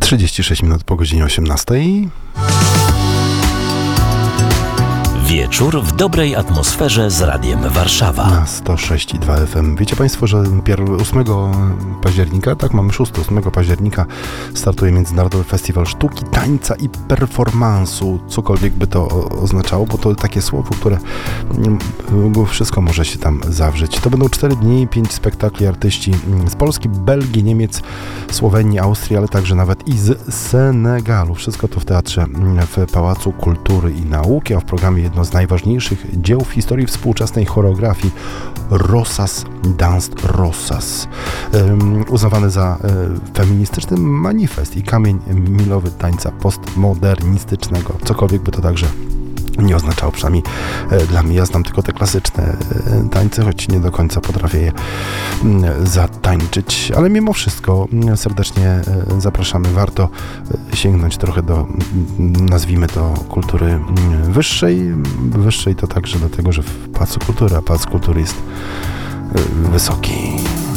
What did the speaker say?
36 minut po godzinie 18. Wieczór w dobrej atmosferze z Radiem Warszawa. Na 106,2 FM. Wiecie Państwo, że 8 października, tak mamy 8 października, startuje Międzynarodowy Festiwal Sztuki, Tańca i Performansu. Cokolwiek by to oznaczało, bo to takie słowo, które wszystko może się tam zawrzeć. To będą 4 dni, 5 spektakli, artyści z Polski, Belgii, Niemiec, Słowenii, Austrii, ale także nawet i z Senegalu. Wszystko to w Teatrze w Pałacu Kultury i Nauki, a w programie jedno z najważniejszych dzieł w historii współczesnej choreografii Rosas, Danse Rosas. Uznawany za feministyczny manifest i kamień milowy tańca postmodernistycznego. Cokolwiek by to także nie oznaczało, przynajmniej dla mnie. Ja znam tylko te klasyczne tańce, choć nie do końca potrafię je zatańczyć, ale mimo wszystko serdecznie zapraszamy. Warto sięgnąć trochę do, nazwijmy to, kultury wyższej to także dlatego, że w Pałacu Kultury, a Pałac Kultury jest wysoki.